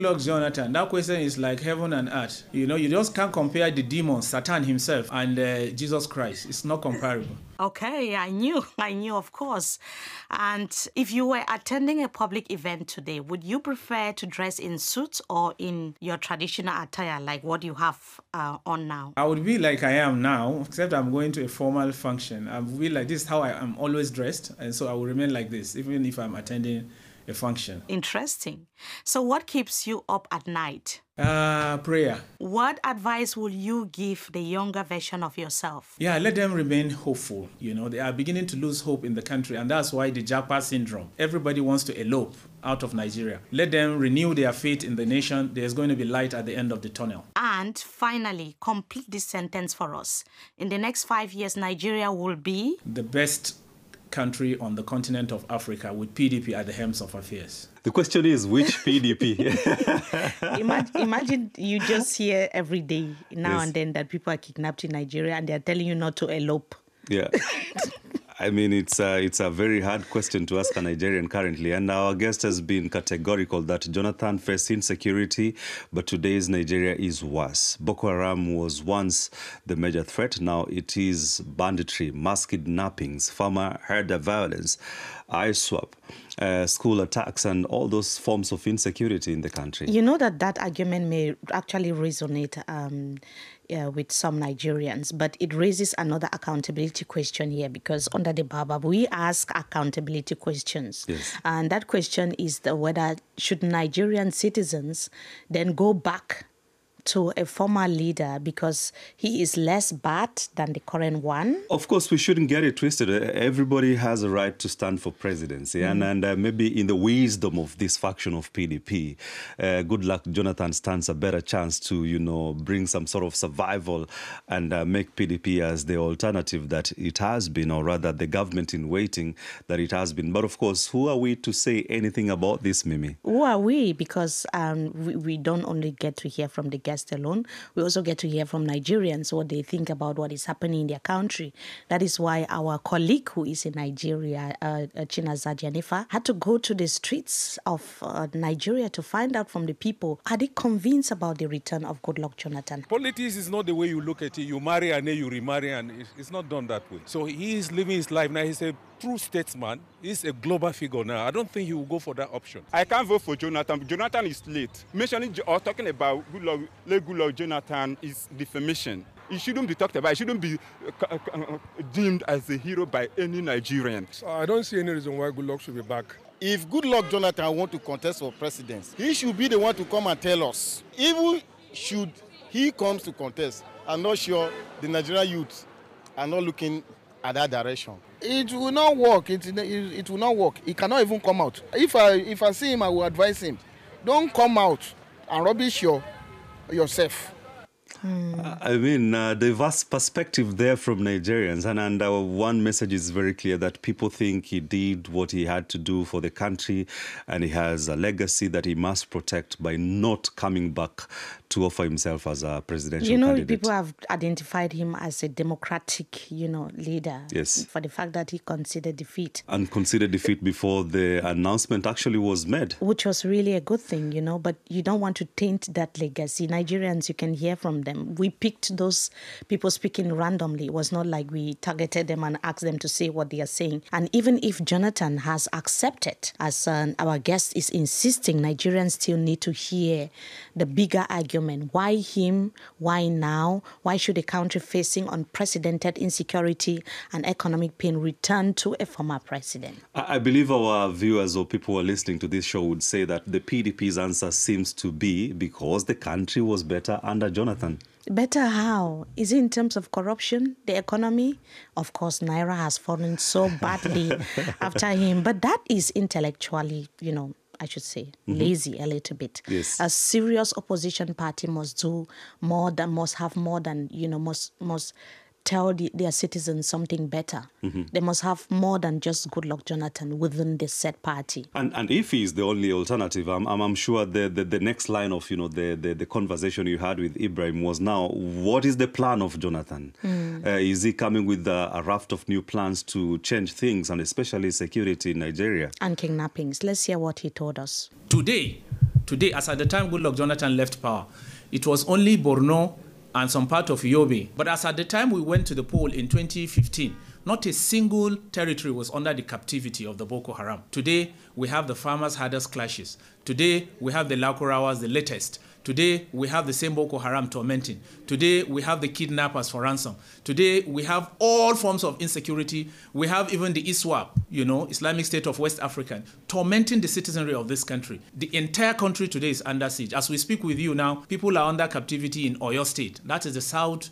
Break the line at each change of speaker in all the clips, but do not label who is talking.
Look, Jonathan, that question is like heaven and earth. You know, you just can't compare the demon, Satan himself, and Jesus Christ. It's not comparable.
Okay, I knew, of course. And if you were attending a public event today, would you prefer to dress in suits or in your traditional attire, like what you have on now?
I would be like I am now, except I'm going to a formal function. I would be like this is how I am always dressed, and so I will remain like this, even if I'm attending a function.
Interesting. So what keeps you up at night?
Prayer.
What advice will you give the younger version of yourself?
Yeah, let them remain hopeful. You know, they are beginning to lose hope in the country, and that's why the Japa syndrome. Everybody wants to elope out of Nigeria. Let them renew their faith in the nation. There's going to be light at the end of the tunnel.
And finally, complete this sentence for us. In the next 5 years, Nigeria will be
the best country on the continent of Africa with PDP at the helm of affairs.
The question is, which PDP?
Imagine you just hear every day, now
Yes.
and then, that people are kidnapped in Nigeria and they're telling you not to elope.
Yeah. I mean, it's a very hard question to ask a Nigerian currently, and our guest has been categorical that Jonathan faced insecurity, but today's Nigeria is worse. Boko Haram was once the major threat. Now it is banditry, mass kidnappings, farmer herder violence, ISWAP, school attacks, and all those forms of insecurity in the country.
You know that argument may actually resonate with some Nigerians, but it raises another accountability question here, because under the Baobab, we ask accountability questions.
Yes.
And that question is whether should Nigerian citizens then go back to a former leader because he is less bad than the current one?
Of course, we shouldn't get it twisted. Everybody has a right to stand for presidency. And maybe in the wisdom of this faction of PDP, good luck, Jonathan stands a better chance to, bring some sort of survival and make PDP as the alternative that it has been, or rather the government in waiting that it has been. But of course, who are we to say anything about this, Mimi?
Who are we? Because we don't only get to hear from the guest alone, we also get to hear from Nigerians what they think about what is happening in their country. That is why our colleague who is in Nigeria, Chinaza Jenifa, had to go to the streets of Nigeria to find out from the people, are they convinced about the return of Goodluck Jonathan?
Politics is not the way you look at it. You marry and then you remarry, and it's not done that way. So he is living his life now. He's a true statesman. He's a global figure now. I don't think he will go for that option.
I can't vote for Jonathan. Jonathan is late. Mentioning or talking about Goodluck Jonathan is defamation. It shouldn't be talked about. It shouldn't be deemed as a hero by any Nigerian.
I don't see any reason why Goodluck should be back.
If Goodluck Jonathan want to contest for presidency, he should be the one to come and tell us. Even should he comes to contest, I'm not sure the Nigerian youth are not looking at that direction. It will not work. It will not work. He cannot even come out. If I see him, I will advise him, don't come out and rubbish yourself.
I mean, the vast perspective there from Nigerians, and one message is very clear that people think he did what he had to do for the country, and he has a legacy that he must protect by not coming back to offer himself as a presidential candidate.
People have identified him as a democratic, leader.
Yes.
For the fact that he considered defeat.
And considered defeat before the announcement actually was made.
Which was really a good thing, but you don't want to taint that legacy. Nigerians, you can hear from them. We picked those people speaking randomly. It was not like we targeted them and asked them to say what they are saying. And even if Jonathan has accepted, as our guest is insisting, Nigerians still need to hear the bigger argument. Why him? Why now? Why should a country facing unprecedented insecurity and economic pain return to a former president?
I believe our viewers or people who are listening to this show would say that the PDP's answer seems to be because the country was better under Jonathan.
Better how? Is it in terms of corruption, the economy? Of course, Naira has fallen so badly after him, but that is intellectually, I should say, lazy a little bit.
Yes.
A serious opposition party must do more than, must tell their citizens something better. They must have more than just Goodluck Jonathan within the said party.
And if he is the only alternative, I'm sure the next line of the conversation you had with Ibrahim was now, what is the plan of Jonathan? Is he coming with a raft of new plans to change things, and especially security in Nigeria?
And kidnappings. Let's hear what he told us.
Today, Today, as at the time Goodluck Jonathan left power, it was only Borno and some part of Yobe. But as at the time we went to the poll in 2015, not a single territory was under the captivity of the Boko Haram. Today, we have the farmers' hardest clashes. Today, we have the Lakurawas, the latest. Today, we have the same Boko Haram tormenting. Today, we have the kidnappers for ransom. Today, we have all forms of insecurity. We have even the ISWAP, Islamic State of West Africa, tormenting the citizenry of this country. The entire country today is under siege. As we speak with you now, people are under captivity in Oyo State. That is the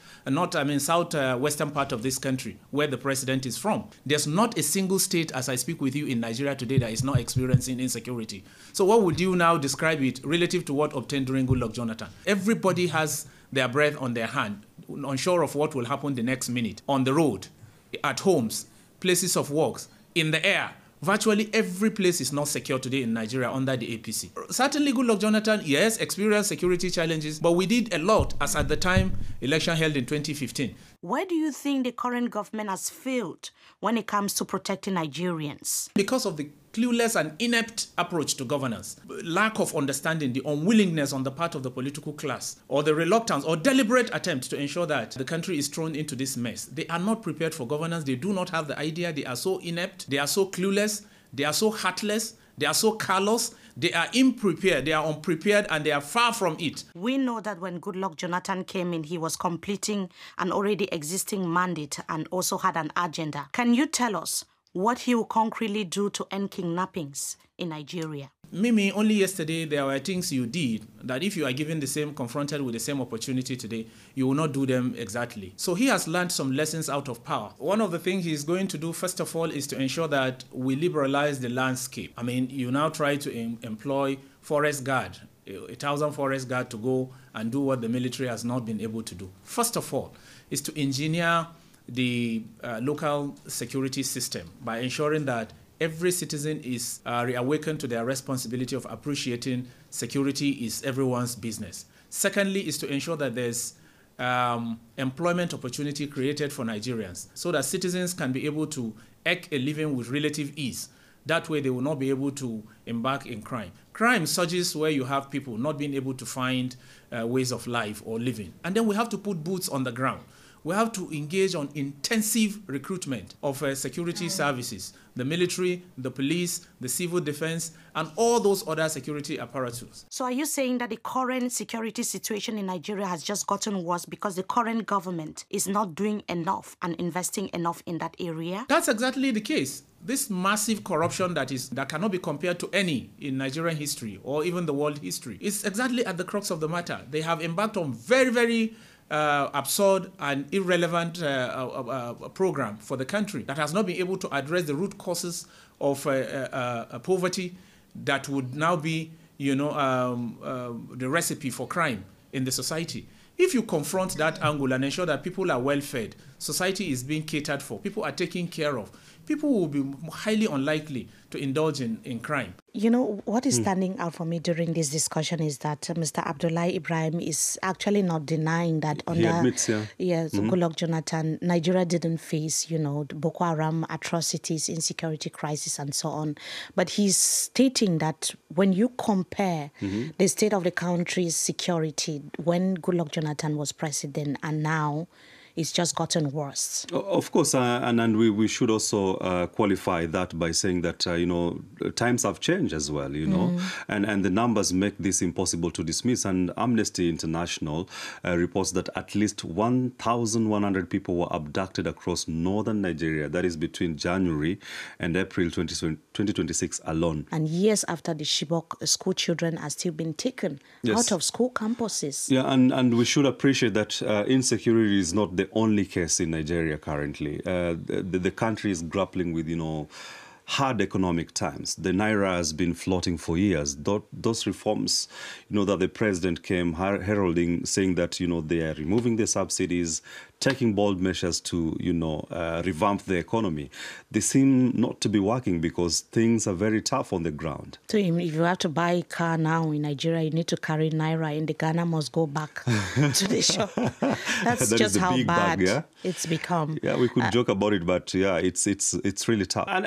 southwestern part of this country, where the president is from. There's not a single state, as I speak with you, in Nigeria today that is not experiencing insecurity. So what would you now describe it relative to what obtained during Goodluck Jonathan? Everybody has their breath on their hand, unsure of what will happen the next minute, on the road, at homes, places of works, in the air. Virtually every place is not secure today in Nigeria under the APC. Certainly Goodluck Jonathan, yes, experienced security challenges, but we did a lot as at the time election held in 2015.
Where do you think the current government has failed when it comes to protecting Nigerians?
Because of the clueless and inept approach to governance, lack of understanding, the unwillingness on the part of the political class, or the reluctance or deliberate attempt to ensure that the country is thrown into this mess. They are not prepared for governance. They do not have the idea. They are so inept. They are so clueless. They are so heartless. They are so callous. They are unprepared. They are unprepared, and they are far from it.
We know that when Goodluck Jonathan came in, he was completing an already existing mandate and also had an agenda. Can you tell us what he will concretely do to end kidnappings in Nigeria?
Mimi, only yesterday there were things you did that if you are confronted with the same opportunity today, you will not do them exactly. So he has learned some lessons out of power. One of the things he's going to do, first of all, is to ensure that we liberalize the landscape. I mean, you now try to employ forest guard, 1,000 forest guard to go and do what the military has not been able to do. First of all, is to engineer the local security system by ensuring that every citizen is reawakened to their responsibility of appreciating security is everyone's business. Secondly, is to ensure that there's employment opportunity created for Nigerians so that citizens can be able to eke a living with relative ease. That way, they will not be able to embark in crime. Crime surges where you have people not being able to find ways of life or living. And then we have to put boots on the ground. We have to engage on intensive recruitment of security services, the military, the police, the civil defense, and all those other security apparatus.
So are you saying that the current security situation in Nigeria has just gotten worse because the current government is not doing enough and investing enough in that area?
That's exactly the case. This massive corruption that cannot be compared to any in Nigerian history or even the world history is exactly at the crux of the matter. They have embarked on very, very absurd and irrelevant program for the country that has not been able to address the root causes of poverty that would now be, the recipe for crime in the society. If you confront that angle and ensure that people are well fed, society is being catered for, people are taken care of, people will be highly unlikely to indulge in crime.
You know, what is standing out for me during this discussion is that Mr. Abdullahi Ibrahim is actually not denying that under Goodluck Jonathan, Nigeria didn't face, the Boko Haram atrocities, insecurity crisis, and so on. But he's stating that when you compare the state of the country's security when Goodluck Jonathan was president and now, it's just gotten worse.
Of course, and we should also qualify that by saying that, times have changed as well, and the numbers make this impossible to dismiss. And Amnesty International reports that at least 1,100 people were abducted across northern Nigeria. That is between January and April 2026 alone.
And years after the Chibok school children are still being taken out of school campuses.
Yeah, and we should appreciate that insecurity is not the only case in Nigeria currently. The country is grappling with, hard economic times. The Naira has been floating for years. Those reforms, that the president came heralding, saying that, they are removing the subsidies, taking bold measures to, revamp the economy. They seem not to be working because things are very tough on the ground.
So if you have to buy a car now in Nigeria, you need to carry Naira, and the Ghana must go back to the shop. That's just how bad it's become.
Yeah, we could joke about it, but it's really tough. And you see,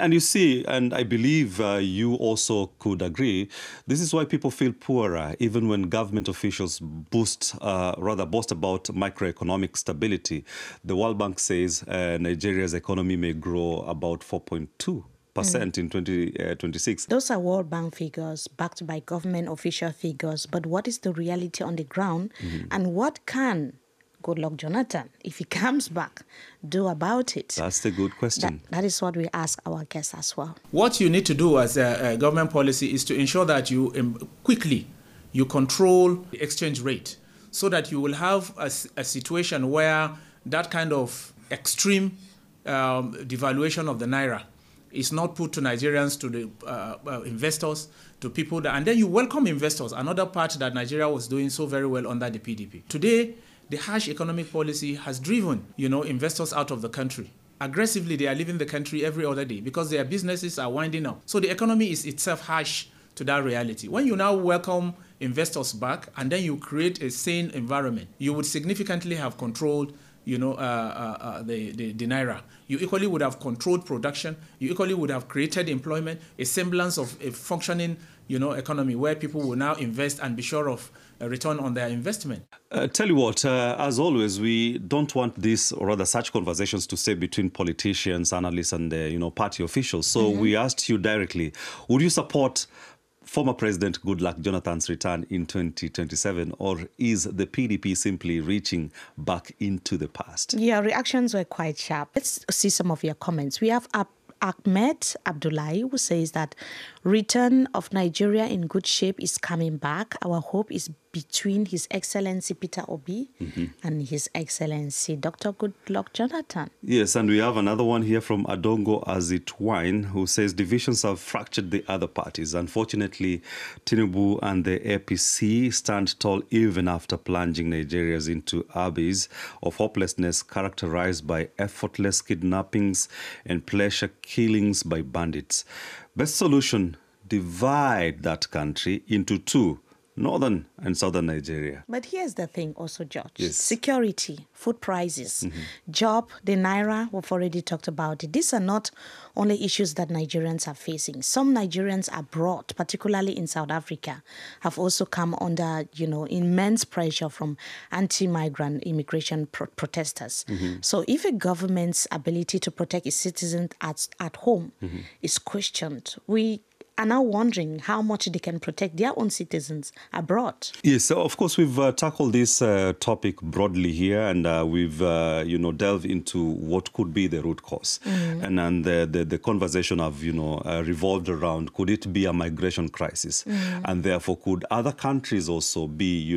see, and I believe you also could agree, this is why people feel poorer, even when government officials boast about macroeconomic stability. The World Bank says Nigeria's economy may grow about 4.2%. In 2026.
Those are World Bank figures backed by government official figures. But what is the reality on the ground? And what can Goodluck Jonathan, if he comes back, do about it?
That's the good question.
That is what we ask our guests as well.
What you need to do as a government policy is to ensure that you quickly control the exchange rate so that you will have a situation where that kind of extreme devaluation of the naira is not put to Nigerians, to the investors, to people, and then you welcome investors, another part that Nigeria was doing so very well under the PDP. Today, the harsh economic policy has driven, investors out of the country. Aggressively, they are leaving the country every other day because their businesses are winding up. So the economy is itself harsh to that reality. When you now welcome investors back and then you create a sane environment, you would significantly have controlled the naira. You equally would have controlled production. You equally would have created employment, a semblance of a functioning, economy where people will now invest and be sure of a return on their investment.
Tell you what, as always, we don't want this, or rather such conversations to stay between politicians, analysts, and party officials. So we asked you directly, would you support former President Goodluck Jonathan's return in 2027, or is the PDP simply reaching back into the past?
Yeah, reactions were quite sharp. Let's see some of your comments. We have Ahmed Abdullahi, who says that return of Nigeria in good shape is coming back. Our hope is between His Excellency Peter Obi and His Excellency Dr. Goodluck Jonathan.
Yes, and we have another one here from Adongo Azitwine, who says divisions have fractured the other parties. Unfortunately, Tinubu and the APC stand tall even after plunging Nigerians into abyss of hopelessness characterized by effortless kidnappings and pleasure killings by bandits. Best solution, divide that country into two, northern and southern Nigeria.
But here's the thing also, George.
Yes.
Security, food prices, job, the naira, we've already talked about it. These are not only issues that Nigerians are facing. Some Nigerians abroad, particularly in South Africa, have also come under, immense pressure from anti-migrant immigration protesters. So if a government's ability to protect its citizens at home is questioned, we are now wondering how much they can protect their own citizens abroad.
Yes, so of course we've tackled this topic broadly here, and we've delved into what could be the root cause, and the conversation have revolved around, could it be a migration crisis, and therefore could other countries also be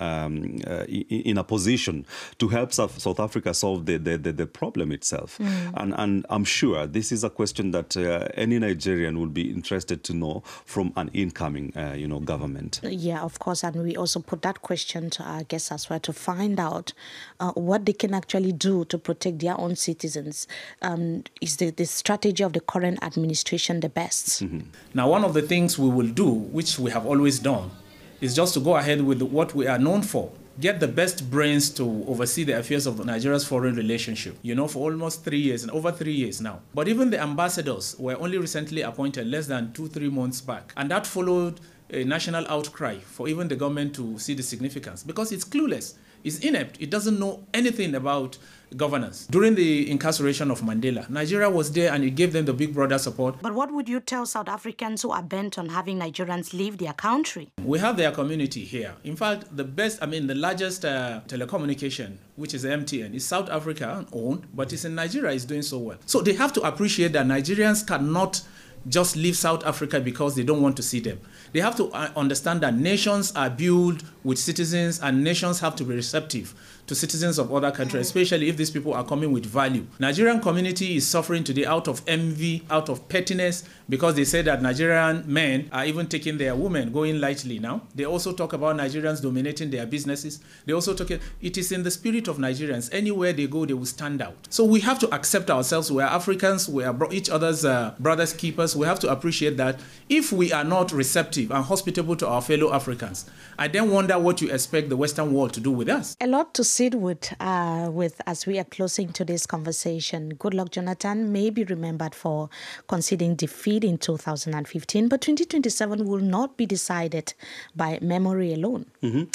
in a position to help South Africa solve the problem itself, and I'm sure this is a question that any Nigerian would be interested to know from an incoming, government.
Yeah, of course, and we also put that question to our guests as well to find out what they can actually do to protect their own citizens. Is the strategy of the current administration the best?
Now, one of the things we will do, which we have always done, is just to go ahead with what we are known for. Get the best brains to oversee the affairs of Nigeria's foreign relationship, for almost 3 years, and over 3 years now. But even the ambassadors were only recently appointed less than 2-3 months back. And that followed a national outcry for even the government to see the significance, because it's clueless, it's inept, it doesn't know anything about governance. During the incarceration of Mandela, Nigeria was there and it gave them the big brother support.
But what would you tell South Africans who are bent on having Nigerians leave their country?
We have their community here. In fact, the largest telecommunication, which is MTN, is South Africa owned, but it's in Nigeria, it's doing so well. So they have to appreciate that Nigerians cannot just leave South Africa because they don't want to see them. They have to understand that nations are built with citizens, and nations have to be receptive to citizens of other countries, especially if these people are coming with value. Nigerian community is suffering today out of envy, out of pettiness, because they say that Nigerian men are even taking their women, going lightly now. They also talk about Nigerians dominating their businesses. They also talk, it is in the spirit of Nigerians. Anywhere they go, they will stand out. So we have to accept ourselves. We are Africans. We are each other's brothers keepers. We have to appreciate that if we are not receptive and hospitable to our fellow Africans, I then wonder that what you expect the Western world to do with us?
A lot to sit with as we are closing today's conversation. Goodluck Jonathan may be remembered for conceding defeat in 2015, but 2027 will not be decided by memory alone.
Mm-hmm.